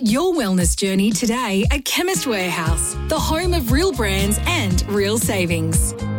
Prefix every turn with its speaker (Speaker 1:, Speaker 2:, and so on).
Speaker 1: Start your wellness journey today at Chemist Warehouse, the home of real brands and real savings.